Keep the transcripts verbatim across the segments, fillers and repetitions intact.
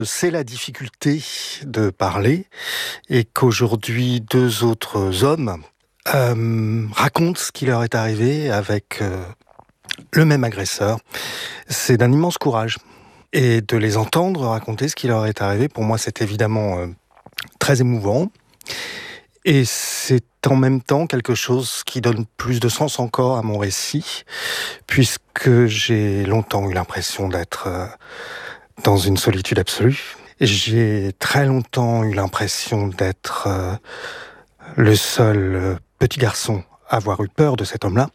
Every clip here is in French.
C'est la difficulté de parler et qu'aujourd'hui deux autres hommes euh, racontent ce qui leur est arrivé avec euh, le même agresseur. C'est d'un immense courage. Et de les entendre raconter ce qui leur est arrivé, pour moi c'est évidemment euh, très émouvant. Et c'est en même temps quelque chose qui donne plus de sens encore à mon récit, puisque j'ai longtemps eu l'impression d'être euh, dans une solitude absolue. J'ai très longtemps eu l'impression d'être euh, le seul euh, petit garçon à avoir eu peur de cet homme-là.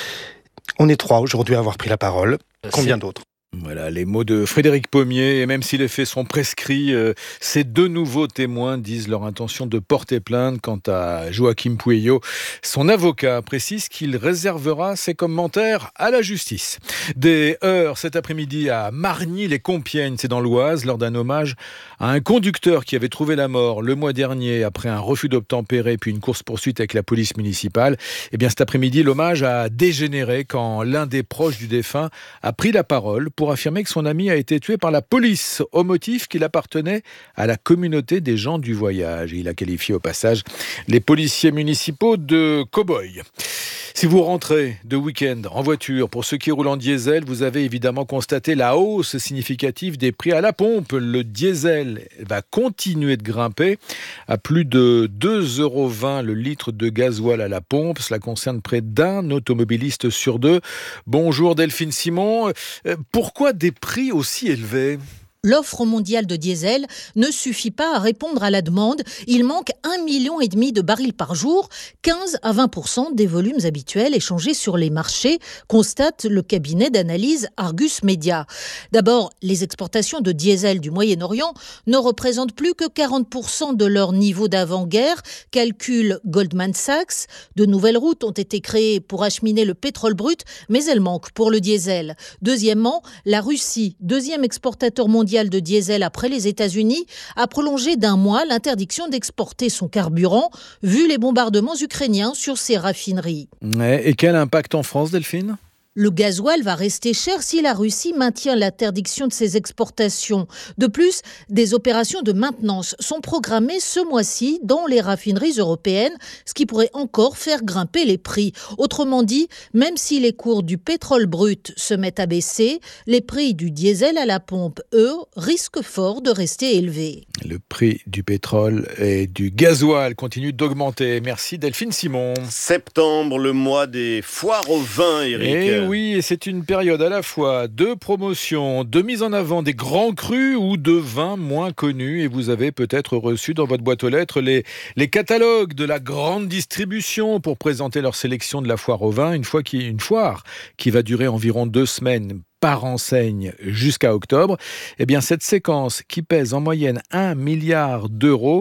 On est trois aujourd'hui à avoir pris la parole. Combien C'est... d'autres ? Voilà, les mots de Frédéric Pommier, et même si les faits sont prescrits, euh, ces deux nouveaux témoins disent leur intention de porter plainte. Quant à Joachim Pueyo, son avocat précise qu'il réservera ses commentaires à la justice. Des heurts cet après-midi à Margny-les-Compiègnes, c'est dans l'Oise, lors d'un hommage à un conducteur qui avait trouvé la mort le mois dernier après un refus d'obtempérer puis une course-poursuite avec la police municipale. Et bien cet après-midi, l'hommage a dégénéré quand l'un des proches du défunt a pris la parole pour affirmer que son ami a été tué par la police au motif qu'il appartenait à la communauté des gens du voyage. Et il a qualifié au passage les policiers municipaux de cow-boys. Si vous rentrez de week-end en voiture, pour ceux qui roulent en diesel, vous avez évidemment constaté la hausse significative des prix à la pompe. Le diesel va continuer de grimper à plus de deux euros vingt le litre de gasoil à la pompe. Cela concerne près d'un automobiliste sur deux. Bonjour Delphine Simon. Pourquoi des prix aussi élevés ? L'offre mondiale de diesel ne suffit pas à répondre à la demande. Il manque un million et demi de barils par jour, quinze à vingt pour cent des volumes habituels échangés sur les marchés, constate le cabinet d'analyse Argus Media. D'abord, les exportations de diesel du Moyen-Orient ne représentent plus que quarante pour cent de leur niveau d'avant-guerre, calcule Goldman Sachs. De nouvelles routes ont été créées pour acheminer le pétrole brut, mais elles manquent pour le diesel. Deuxièmement, la Russie, deuxième exportateur mondial de diesel après les États-Unis, a prolongé d'un mois l'interdiction d'exporter son carburant, vu les bombardements ukrainiens sur ses raffineries. Et quel impact en France, Delphine ? Le gasoil va rester cher si la Russie maintient l'interdiction de ses exportations. De plus, des opérations de maintenance sont programmées ce mois-ci dans les raffineries européennes, ce qui pourrait encore faire grimper les prix. Autrement dit, même si les cours du pétrole brut se mettent à baisser, les prix du diesel à la pompe, eux, risquent fort de rester élevés. Le prix du pétrole et du gasoil continue d'augmenter. Merci Delphine Simon. Septembre, le mois des foires au vin, Eric. Et oui, et c'est une période à la fois de promotion, de mise en avant des grands crus ou de vins moins connus. Et vous avez peut-être reçu dans votre boîte aux lettres les, les catalogues de la grande distribution pour présenter leur sélection de la foire au vin. Une, fois qui, une foire qui va durer environ deux semaines par enseigne jusqu'à octobre. Eh bien, cette séquence qui pèse en moyenne un milliard d'euros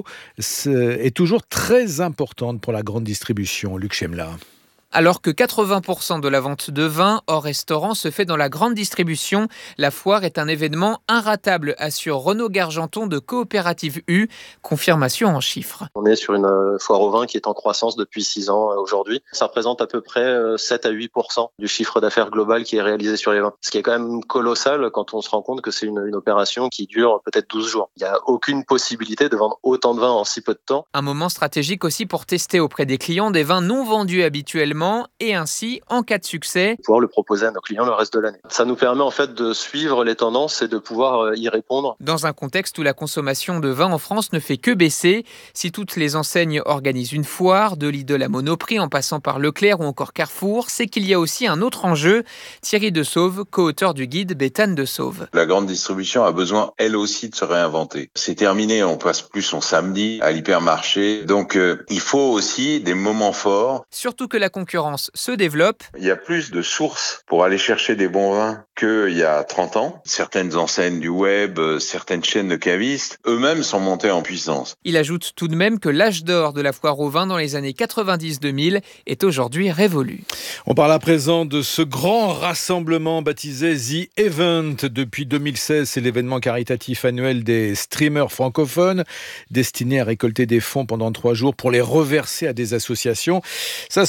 est toujours très importante pour la grande distribution. Luc Chemla. Alors que quatre-vingts pour cent de la vente de vin hors restaurant se fait dans la grande distribution, la foire est un événement inratable, assure Renaud Gargenton de Coopérative U. Confirmation en chiffres. On est sur une foire au vin qui est en croissance depuis six ans aujourd'hui. Ça représente à peu près sept à huit pour cent du chiffre d'affaires global qui est réalisé sur les vins. Ce qui est quand même colossal quand on se rend compte que c'est une, une opération qui dure peut-être douze jours. Il n'y a aucune possibilité de vendre autant de vin en si peu de temps. Un moment stratégique aussi pour tester auprès des clients des vins non vendus habituellement et ainsi, en cas de succès, pouvoir le proposer à nos clients le reste de l'année. Ça nous permet en fait de suivre les tendances et de pouvoir y répondre. Dans un contexte où la consommation de vin en France ne fait que baisser, si toutes les enseignes organisent une foire, de Lidl à Monoprix en passant par Leclerc ou encore Carrefour, c'est qu'il y a aussi un autre enjeu. Thierry Desauve, co-auteur du guide Béthane Desauve. La grande distribution a besoin, elle aussi, de se réinventer. C'est terminé, on passe plus son samedi à l'hypermarché. Donc, euh, il faut aussi des moments forts. Surtout que la concurrence se développe. Il y a plus de sources pour aller chercher des bons vins qu'il y a trente ans. Certaines enseignes du web, certaines chaînes de cavistes, eux-mêmes sont montés en puissance. Il ajoute tout de même que l'âge d'or de la foire au vin dans les années quatre-vingt-dix deux mille est aujourd'hui révolu. On parle à présent de ce grand rassemblement baptisé The Event. Depuis deux mille seize, c'est l'événement caritatif annuel des streamers francophones destiné à récolter des fonds pendant trois jours pour les reverser à des associations. Ça se passe donc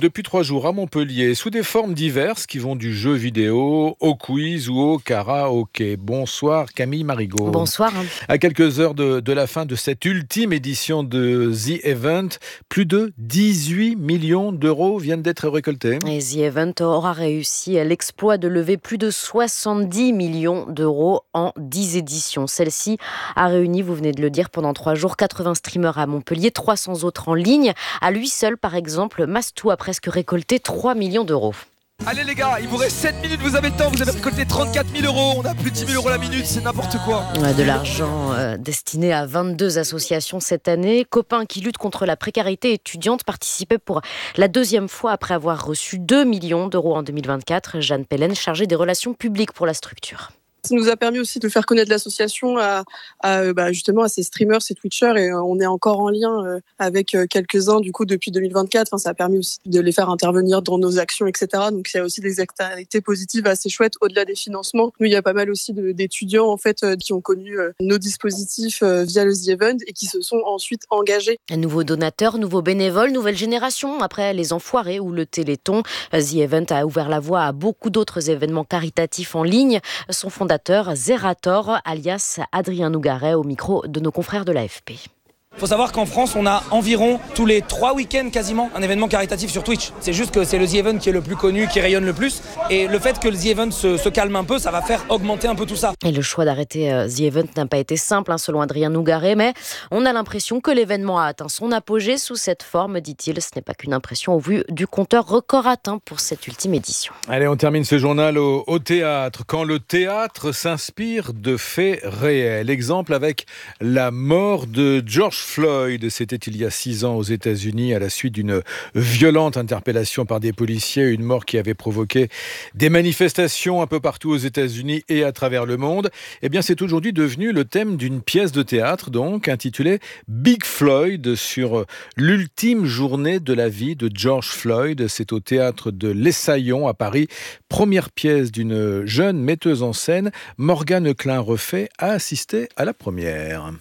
depuis trois jours à Montpellier, sous des formes diverses qui vont du jeu vidéo au quiz ou au karaoké. Bonsoir Camille Marigot. Bonsoir. À quelques heures de, de la fin de cette ultime édition de The Event, plus de dix-huit millions d'euros viennent d'être récoltés. Et The Event aura réussi l'exploit de lever plus de soixante-dix millions d'euros en dix éditions. Celle-ci a réuni, vous venez de le dire, pendant trois jours, quatre-vingts streamers à Montpellier, trois cents autres en ligne. À lui seul, par exemple, Mastou a presque récolté trois millions d'euros. Allez les gars, il vous reste sept minutes, vous avez le temps, vous avez récolté trente-quatre mille euros, on a plus de dix mille euros la minute, c'est n'importe quoi. De l'argent euh, destiné à vingt-deux associations cette année. Copains qui luttent contre la précarité étudiante participaient pour la deuxième fois après avoir reçu deux millions d'euros en deux mille vingt-quatre. Jeanne Pellen, chargée des relations publiques pour la structure. Ça nous a permis aussi de faire connaître l'association à, à bah justement à ces streamers, ces twitchers, et on est encore en lien avec quelques-uns du coup depuis deux mille vingt-quatre. Enfin, ça a permis aussi de les faire intervenir dans nos actions, et cetera. Donc il y a aussi des externalités positives assez chouettes au-delà des financements. Nous, il y a pas mal aussi de, d'étudiants en fait qui ont connu nos dispositifs via le The Event et qui se sont ensuite engagés. Un nouveau donateur, nouveau bénévole, nouvelle génération. Après les Enfoirés ou le Téléthon, The Event a ouvert la voie à beaucoup d'autres événements caritatifs en ligne. Son fondateur Zerator, alias Adrien Nougaret, au micro de nos confrères de l'A F P. Il faut savoir qu'en France, on a environ tous les trois week-ends quasiment un événement caritatif sur Twitch. C'est juste que c'est le The Event qui est le plus connu, qui rayonne le plus. Et le fait que le The Event se, se calme un peu, ça va faire augmenter un peu tout ça. Et le choix d'arrêter euh, The Event n'a pas été simple, hein, selon Adrien Nougaret, mais on a l'impression que l'événement a atteint son apogée sous cette forme, dit-il. Ce n'est pas qu'une impression au vu du compteur record atteint pour cette ultime édition. Allez, on termine ce journal au, au théâtre. Quand le théâtre s'inspire de faits réels. Exemple avec la mort de George Floyd. C'était il y a six ans aux États-Unis à la suite d'une violente interpellation par des policiers, une mort qui avait provoqué des manifestations un peu partout aux États-Unis et à travers le monde. Eh bien, c'est aujourd'hui devenu le thème d'une pièce de théâtre, donc, intitulée Big Floyd, sur l'ultime journée de la vie de George Floyd. C'est au théâtre de l'Essaillon à Paris. Première pièce d'une jeune metteuse en scène. Morgane Klein-Refait a assisté à la première.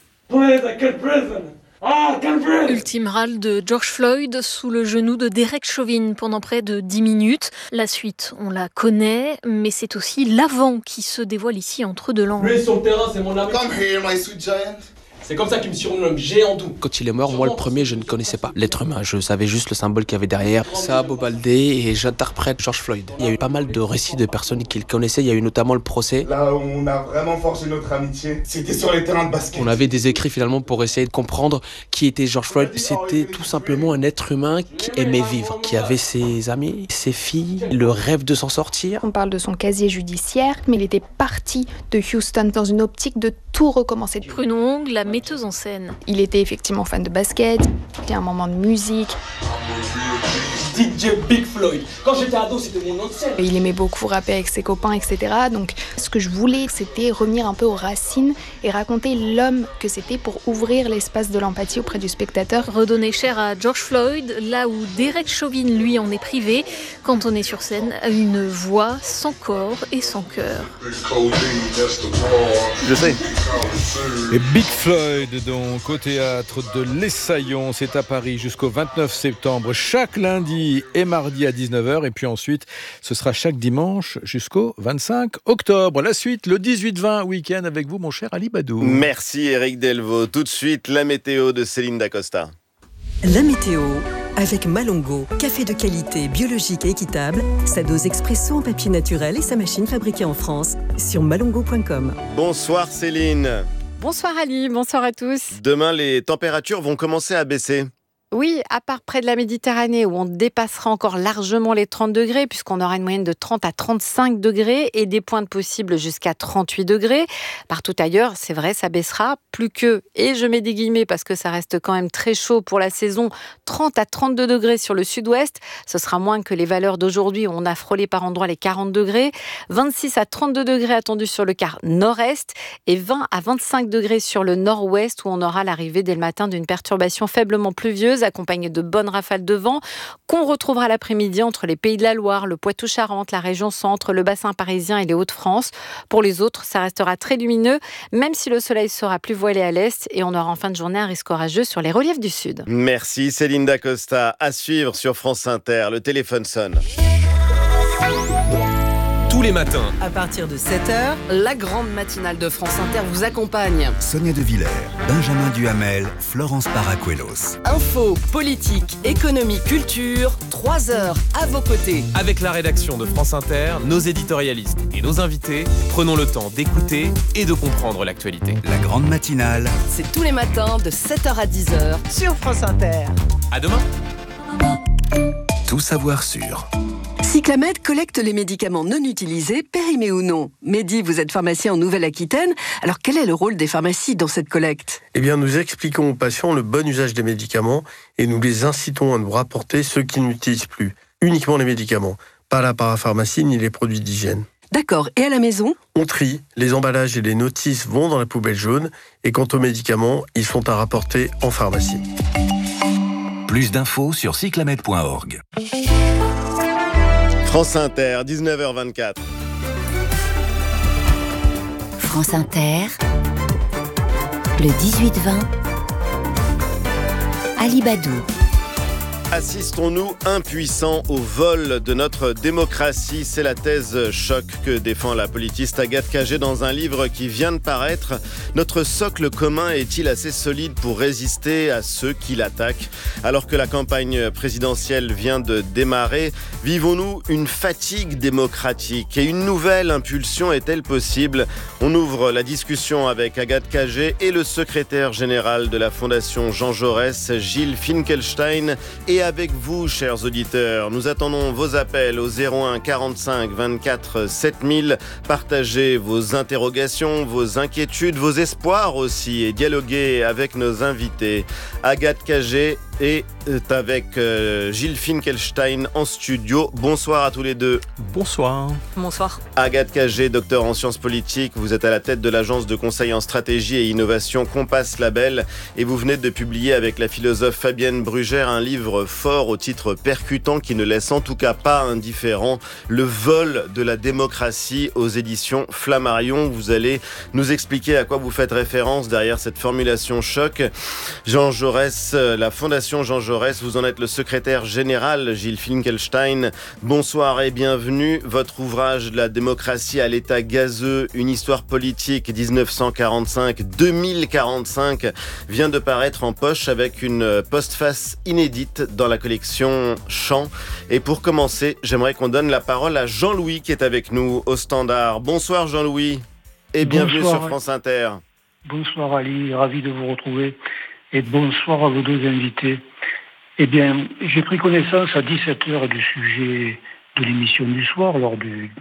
Ultime râle de George Floyd sous le genou de Derek Chauvin pendant près de dix minutes. La suite, on la connaît, mais c'est aussi l'avant qui se dévoile ici entre deux langues. Lui sur le terrain, c'est mon ami. Come here, my sweet giant. C'est comme ça qu'il me surnomme géant doux. Quand il est mort, moi le premier, je ne connaissais pas l'être humain. Je savais juste le symbole qu'il y avait derrière. Ça, Bob Aldé, et j'interprète George Floyd. Il y a eu pas mal de récits de personnes qui le connaissaient. Il y a eu notamment le procès. Là où on a vraiment forgé notre amitié, c'était sur les terrains de basket. On avait des écrits finalement pour essayer de comprendre qui était George Floyd. C'était tout simplement un être humain qui aimait vivre, qui avait ses amis, ses filles, le rêve de s'en sortir. On parle de son casier judiciaire, mais il était parti de Houston dans une optique de tout recommencer. Prunon, la metteuse en scène. Il était effectivement fan de basket, il y a un moment de musique. D J Big Floyd. Quand j'étais ado, c'était mon nom de scène. Il aimait beaucoup rapper avec ses copains, et cetera. Donc, ce que je voulais, c'était revenir un peu aux racines et raconter l'homme que c'était pour ouvrir l'espace de l'empathie auprès du spectateur. Redonner cher à George Floyd, là où Derek Chauvin, lui, en est privé, quand on est sur scène, a une voix sans corps et sans cœur. Je sais. Et Big Floyd, donc, au théâtre de l'Essaillon, c'est à Paris jusqu'au vingt-neuf septembre, chaque lundi et mardi à dix-neuf heures, et puis ensuite, ce sera chaque dimanche jusqu'au vingt-cinq octobre. La suite, le dix-huit vingt week-end avec vous, mon cher Ali Badou. Merci Eric Delvaux. Tout de suite, la météo de Céline Dacosta. La météo avec Malongo, café de qualité, biologique et équitable, sa dose expresso en papier naturel et sa machine fabriquée en France sur malongo point com. Bonsoir Céline. Bonsoir Ali, bonsoir à tous. Demain, les températures vont commencer à baisser. Oui, à part près de la Méditerranée où on dépassera encore largement les trente degrés puisqu'on aura une moyenne de trente à trente-cinq degrés et des pointes possibles jusqu'à trente-huit degrés. Partout ailleurs, c'est vrai, ça baissera plus que, et je mets des guillemets parce que ça reste quand même très chaud pour la saison, trente à trente-deux degrés sur le sud-ouest. Ce sera moins que les valeurs d'aujourd'hui où on a frôlé par endroits les quarante degrés. vingt-six à trente-deux degrés attendus sur le quart nord-est et vingt à vingt-cinq degrés sur le nord-ouest où on aura l'arrivée dès le matin d'une perturbation faiblement pluvieuse pluvieuses, accompagnées de bonnes rafales de vent, qu'on retrouvera l'après-midi entre les Pays de la Loire, le Poitou-Charentes, la région centre, le bassin parisien et les Hauts-de-France. Pour les autres, ça restera très lumineux, même si le soleil sera plus voilé à l'est et on aura en fin de journée un risque orageux sur les reliefs du sud. Merci Céline Dacosta. À suivre sur France Inter. Le téléphone sonne. Tous les matins, à partir de sept heures, la grande matinale de France Inter vous accompagne. Sonia De Villers, Benjamin Duhamel, Florence Paracuelos. Info, politique, économie, culture, trois heures à vos côtés. Avec la rédaction de France Inter, nos éditorialistes et nos invités, prenons le temps d'écouter et de comprendre l'actualité. La grande matinale, c'est tous les matins de sept heures à dix heures sur France Inter. À demain. Tout savoir sur... Cyclamed collecte les médicaments non utilisés, périmés ou non. Mehdi, vous êtes pharmacien en Nouvelle-Aquitaine. Alors quel est le rôle des pharmacies dans cette collecte ? Eh bien, nous expliquons aux patients le bon usage des médicaments et nous les incitons à nous rapporter ceux qui n'utilisent plus. Uniquement les médicaments, pas la parapharmacie ni les produits d'hygiène. D'accord. Et à la maison ? On trie, les emballages et les notices vont dans la poubelle jaune et quant aux médicaments, ils sont à rapporter en pharmacie. Plus d'infos sur cyclamed point org. France Inter, dix-neuf heures vingt-quatre. France Inter, le dix-huit vingt, Ali Badou. Assistons-nous impuissants au vol de notre démocratie ? C'est la thèse choc que défend la politiste Agathe Cagé dans un livre qui vient de paraître. Notre socle commun est-il assez solide pour résister à ceux qui l'attaquent ? Alors que la campagne présidentielle vient de démarrer, vivons-nous une fatigue démocratique ? Et une nouvelle impulsion est-elle possible ? On ouvre la discussion avec Agathe Cagé et le secrétaire général de la Fondation Jean Jaurès, Gilles Finkelstein, et avec vous, chers auditeurs. Nous attendons vos appels au zéro un quarante-cinq vingt-quatre sept mille. Partagez vos interrogations, vos inquiétudes, vos espoirs aussi et dialoguez avec nos invités. Agathe Cagé est avec euh, Gilles Finkelstein en studio. Bonsoir à tous les deux. Bonsoir. Bonsoir. Agathe Cagé, docteur en sciences politiques. Vous êtes à la tête de l'agence de conseil en stratégie et innovation Compass Label et vous venez de publier avec la philosophe Fabienne Brugère un livre fort au titre percutant qui ne laisse en tout cas pas indifférent, Le vol de la démocratie aux éditions Flammarion. Vous allez nous expliquer à quoi vous faites référence derrière cette formulation choc. Jean Jaurès, la Fondation Jean Jaurès, vous en êtes le secrétaire général, Gilles Finkelstein. Bonsoir et bienvenue. Votre ouvrage « La démocratie à l'état gazeux, une histoire politique dix-neuf cent quarante-cinq à deux mille quarante-cinq » vient de paraître en poche avec une postface inédite dans la collection Champs. Et pour commencer, j'aimerais qu'on donne la parole à Jean-Louis qui est avec nous au standard. Bonsoir Jean-Louis et bienvenue Bonsoir. sur France Inter. Bonsoir Ali, ravi de vous retrouver. Et bonsoir à vos deux invités. Eh bien, j'ai pris connaissance à dix-sept heures du sujet de l'émission du soir, lors du,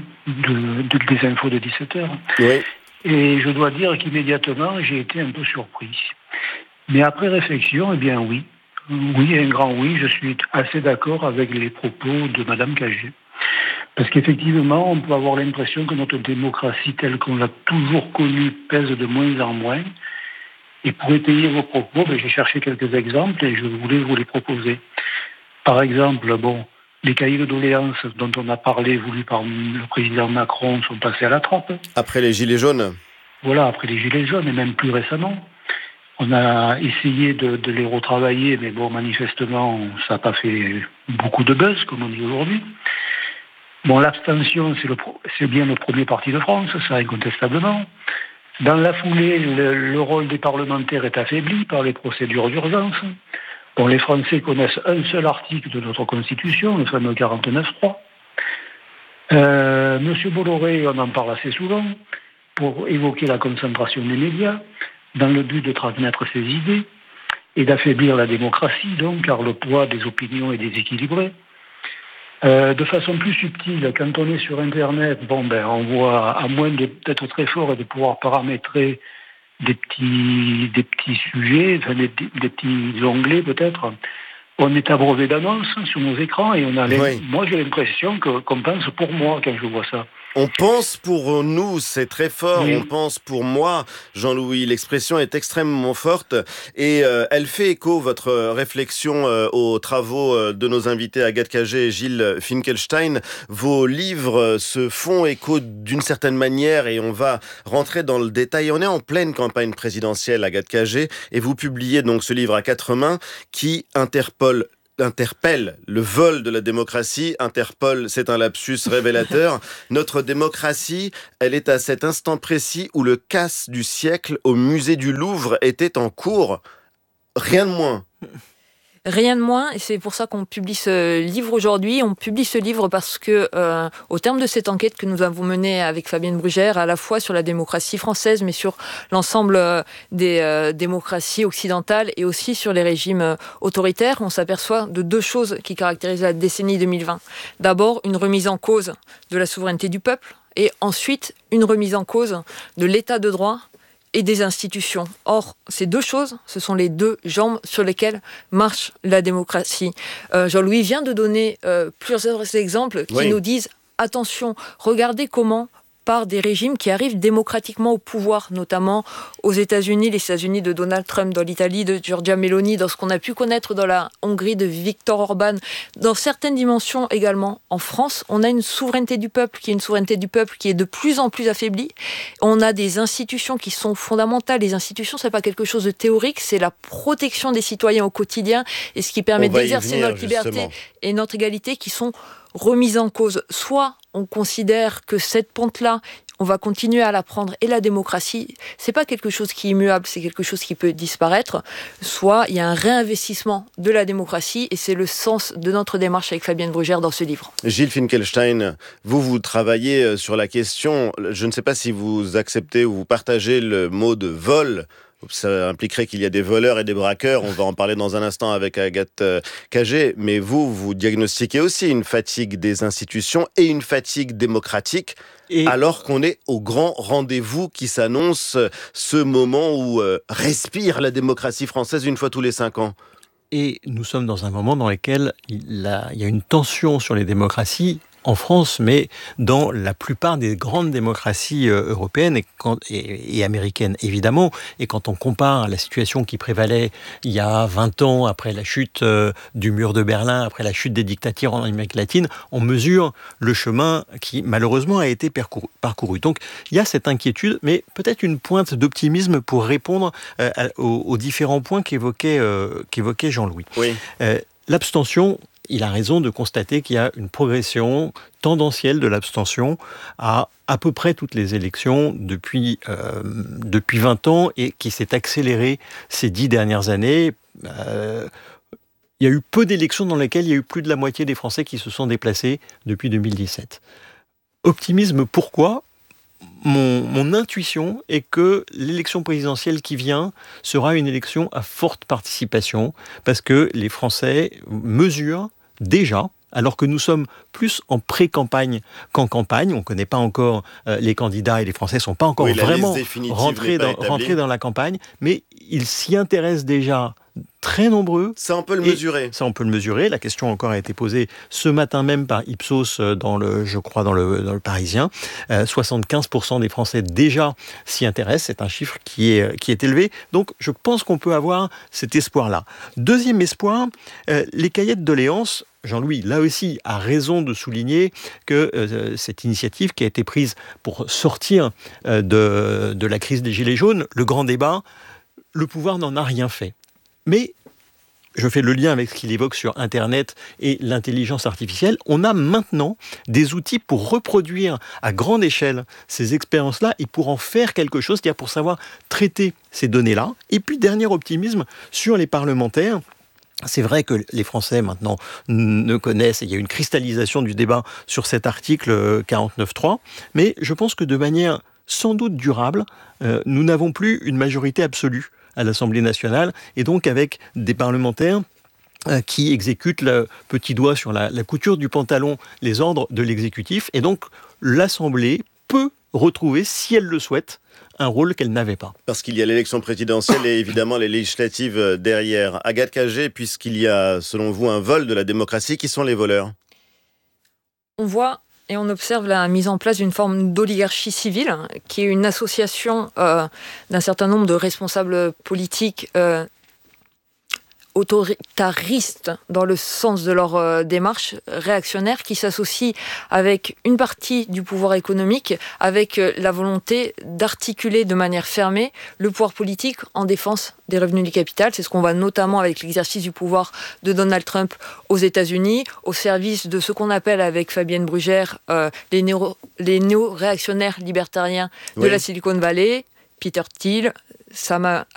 de, de, des infos de dix-sept heures. Oui. Et je dois dire qu'immédiatement, j'ai été un peu surpris. Mais après réflexion, eh bien oui, oui, un grand oui, je suis assez d'accord avec les propos de Madame Cagé. Parce qu'effectivement, on peut avoir l'impression que notre démocratie telle qu'on l'a toujours connue pèse de moins en moins. Et pour étayer vos propos, ben, j'ai cherché quelques exemples et je voulais vous les proposer. Par exemple, bon, les cahiers de doléances dont on a parlé, voulus par le président Macron, sont passés à la trappe. Après les gilets jaunes ? Voilà, après les gilets jaunes et même plus récemment. On a essayé de, de les retravailler, mais bon, manifestement, ça n'a pas fait beaucoup de buzz, comme on dit aujourd'hui. Bon, l'abstention, c'est, le, c'est bien le premier parti de France, ça incontestablement. Dans la foulée, le, le rôle des parlementaires est affaibli par les procédures d'urgence. Bon, les Français connaissent un seul article de notre Constitution, le fameux quarante-neuf trois. Euh, Monsieur Bolloré, on en parle assez souvent, pour évoquer la concentration des médias, dans le but de transmettre ses idées et d'affaiblir la démocratie, donc, car le poids des opinions est déséquilibré. Euh, de façon plus subtile, quand on est sur Internet, bon ben on voit, à moins de, d'être très fort et de pouvoir paramétrer des petits, des petits sujets, enfin des, des petits onglets peut-être, on est abreuvé d'annonces sur nos écrans et on a oui. Moi j'ai l'impression que, qu'on pense pour moi quand je vois ça. On pense pour nous, c'est très fort. Oui. On pense pour moi, Jean-Louis. L'expression est extrêmement forte et euh, elle fait écho, votre réflexion, euh, aux travaux euh, de nos invités Agathe Cagé et Gilles Finkelstein. Vos livres se font écho d'une certaine manière et on va rentrer dans le détail. On est en pleine campagne présidentielle, Agathe Cagé, et vous publiez donc ce livre à quatre mains qui interpelle interpelle le vol de la démocratie. Interpol, c'est un lapsus révélateur. Notre démocratie, elle est à cet instant précis où le casse du siècle au musée du Louvre était en cours. Rien de moins. Rien de moins, et c'est pour ça qu'on publie ce livre aujourd'hui. On publie ce livre parce que, euh, au terme de cette enquête que nous avons menée avec Fabienne Brugère, à la fois sur la démocratie française, mais sur l'ensemble euh, des euh, démocraties occidentales et aussi sur les régimes euh, autoritaires, on s'aperçoit de deux choses qui caractérisent la décennie deux mille vingt. D'abord, une remise en cause de la souveraineté du peuple, et ensuite, une remise en cause de l'état de droit et des institutions. Or, ces deux choses, ce sont les deux jambes sur lesquelles marche la démocratie. Euh, Jean-Louis vient de donner euh, plusieurs exemples qui oui. nous disent « Attention, regardez comment, par des régimes qui arrivent démocratiquement au pouvoir, notamment aux États-Unis, les États-Unis de Donald Trump, dans l'Italie de Giorgia Meloni, dans ce qu'on a pu connaître dans la Hongrie de Viktor Orban, dans certaines dimensions également en France, on a une souveraineté du peuple qui est une souveraineté du peuple qui est de plus en plus affaiblie. On a des institutions qui sont fondamentales. Les institutions, c'est pas quelque chose de théorique, c'est la protection des citoyens au quotidien et ce qui permet d'exercer venir, notre liberté justement. Et notre égalité qui sont remises en cause. Soit on considère que cette pente-là, on va continuer à la prendre, et la démocratie, c'est pas quelque chose qui est immuable, c'est quelque chose qui peut disparaître. Soit il y a un réinvestissement de la démocratie, et c'est le sens de notre démarche avec Fabienne Brugère dans ce livre. Gilles Finkelstein, vous, vous travaillez sur la question, je ne sais pas si vous acceptez ou vous partagez le mot de vol. Ça impliquerait qu'il y a des voleurs et des braqueurs. On va en parler dans un instant avec Agathe Cagé. Mais vous, vous diagnostiquez aussi une fatigue des institutions et une fatigue démocratique, et alors qu'on est au grand rendez-vous qui s'annonce, ce moment où euh, respire la démocratie française une fois tous les cinq ans. Et nous sommes dans un moment dans lequel il, a, il y a une tension sur les démocraties en France, mais dans la plupart des grandes démocraties euh, européennes et, quand, et, et américaines, évidemment. Et quand on compare la situation qui prévalait il y a vingt ans, après la chute euh, du mur de Berlin, après la chute des dictatures en Amérique latine, on mesure le chemin qui, malheureusement, a été parcouru. parcouru. Donc, il y a cette inquiétude, mais peut-être une pointe d'optimisme pour répondre euh, à, aux, aux différents points qu'évoquait, euh, qu'évoquait Jean-Louis. Oui. Euh, l'abstention... Il a raison de constater qu'il y a une progression tendancielle de l'abstention à à peu près toutes les élections depuis, euh, depuis vingt ans et qui s'est accélérée ces dix dernières années. Euh, il y a eu peu d'élections dans lesquelles il y a eu plus de la moitié des Français qui se sont déplacés depuis deux mille dix-sept. Optimisme, pourquoi ? Mon, mon intuition est que l'élection présidentielle qui vient sera une élection à forte participation parce que les Français mesurent déjà, alors que nous sommes plus en pré-campagne qu'en campagne, on ne connaît pas encore euh, les candidats et les Français ne sont pas encore oui, vraiment rentrés dans, rentrés dans la campagne, mais ils s'y intéressent déjà très nombreux. Ça, on peut le mesurer. Ça, on peut le mesurer. La question encore a été posée ce matin même par Ipsos, dans le, je crois, dans le, dans le Parisien. Euh, soixante-quinze pour cent des Français déjà s'y intéressent. C'est un chiffre qui est, qui est élevé. Donc, je pense qu'on peut avoir cet espoir-là. Deuxième espoir, euh, les cahiers de doléances. Jean-Louis, là aussi, a raison de souligner que euh, cette initiative qui a été prise pour sortir euh, de, de la crise des Gilets jaunes, le grand débat, le pouvoir n'en a rien fait. Mais je fais le lien avec ce qu'il évoque sur Internet et l'intelligence artificielle. On a maintenant des outils pour reproduire à grande échelle ces expériences-là et pour en faire quelque chose, c'est-à-dire pour savoir traiter ces données-là. Et puis, dernier optimisme sur les parlementaires. C'est vrai que les Français, maintenant, ne connaissent, et il y a une cristallisation du débat sur cet article quarante-neuf trois, mais je pense que de manière sans doute durable, euh, nous n'avons plus une majorité absolue à l'Assemblée nationale, et donc avec des parlementaires euh, qui exécutent le petit doigt sur la, la couture du pantalon les ordres de l'exécutif, et donc l'Assemblée peut retrouver, si elle le souhaite, un rôle qu'elle n'avait pas. Parce qu'il y a l'élection présidentielle et évidemment les législatives derrière. Agathe Cagé, puisqu'il y a, selon vous, un vol de la démocratie, qui sont les voleurs ? On voit Et on observe la mise en place d'une forme d'oligarchie civile, qui est une association euh, d'un certain nombre de responsables politiques euh, autoritaristes dans le sens de leur euh, démarche réactionnaire, qui s'associent avec une partie du pouvoir économique, avec euh, la volonté d'articuler de manière fermée le pouvoir politique en défense des revenus du capital. C'est ce qu'on voit notamment avec l'exercice du pouvoir de Donald Trump aux États-Unis, au service de ce qu'on appelle avec Fabienne Brugère euh, les, néo, les néo-réactionnaires libertariens de oui. la Silicon Valley, Peter Thiel, Sam